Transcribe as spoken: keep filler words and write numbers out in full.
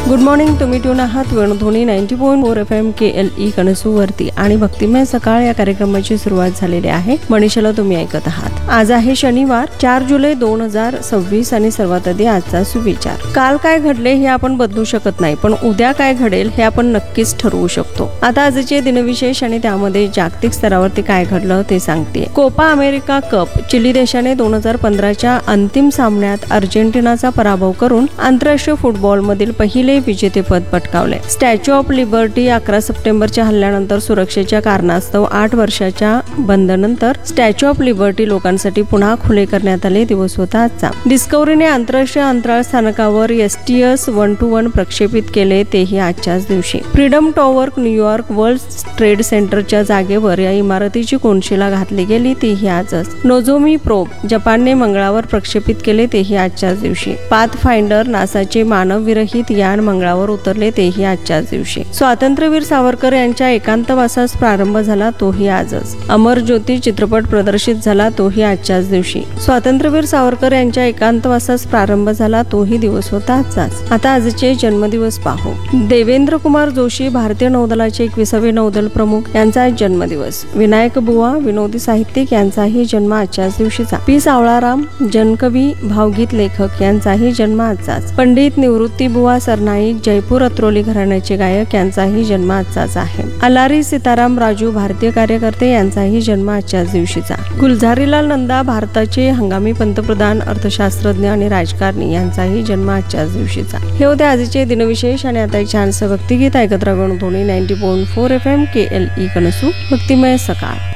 Good morning. तुम्ही tune आहात Venudhwani ninety point four F M के L E कणसू वरती आणि भक्तिमय सकाळ या कार्यक्रमाची सुरुवात झालेली आहे. मनीषाला तुम्ही ऐकत आहात. आज आहे शनिवार चार जुलै दोन हजार सव्वीस आणि सर्वात आधी आजचा सुविचार. काल काय घडले हे आपण बदलू शकत नाही, पण उद्या काय घडेल हे आपण नक्कीच ठरवू शकतो. आता आजचे दिनविशेष आणि त्यामध्ये जागतिक स्तरावरती काय घडलं ते सांगते. कोपा अमेरिका कप चिली देशाने दोन हजार पंधराच्या अंतिम सामन्यात अर्जेंटिनाचा पराभव करून आंतरराष्ट्रीय फुटबॉल मधील पहिले विजेतेपद पटकावले. स्टॅच्यू ऑफ लिबर्टी अकरा सप्टेंबरच्या हल्ल्यानंतर सुरक्षेच्या कारणास्तव आठ वर्षाच्या बंदनंतर स्टॅच्यू ऑफ लिबर्टी लोकांसाठी पुन्हा खुले करण्यात आले दिवस होता आजचा. डिस्कव्हरीने आंतरराष्ट्रीय अंतराळ स्थानकावर S T S one two one प्रक्षेपित केले, तेही आजच्याच दिवशी. Freedom tower New York world trade सेंटरच्या जागेवर या इमारतीची कोनशिला घातली गेली, तीही आजच. नोझोमी प्रोब जपानने मंगळावर प्रक्षेपित केले, तेही आजच्याच दिवशी. पाथ फाइंडर नासाचे मानवविरहित यान मंगळावर उतरले, तेही आजच्याच दिवशी. स्वातंत्र्यवीर सावरकर यांच्या एकांतवासास प्रारंभ झाला, तोही आजच. अमर ज्योती चित्रपट प्रदर्शित झाला, तोही आजच्याच दिवशी. स्वातंत्र्यवीर सावरकर यांच्या एकांतवासास प्रारंभ झाला, तोही दिवस होता आजचाच. आता आजचे जन्मदिवस पाहू. देवेंद्र कुमार जोशी भारतीय नौदलाचे एकविसावे नौदल प्रमुख यांचा आज जन्मदिवस. विनायक बुवा विनोदी साहित्यिक यांचाही जन्म आजच्याच दिवशीचा. पी सावळाराम जनकवी भावगीत लेखक यांचाही जन्म आजचाच. पंडित निवृत्ती बुवा सरनाईक जयपूर अत्रोली घराण्याचे गायक यांचाही जन्म आजचाच आहे. अलारी सीताराम राजू भारतीय कार्यकर्ते यांचाही जन्म आजच्याच दिवशीचा. गुलझारीलाल नंदा भारताचे हंगामी पंतप्रधान अर्थशास्त्रज्ञ आणि राजकारणी यांचाही जन्म आजच्याच दिवशीचा. हे होते आजचे दिनविशेष आणि आता एक छानसं भक्तिगीत ऐकत राहून Dhoni ninety point four F M के एल ई कणसू भक्तिमय सकाळ.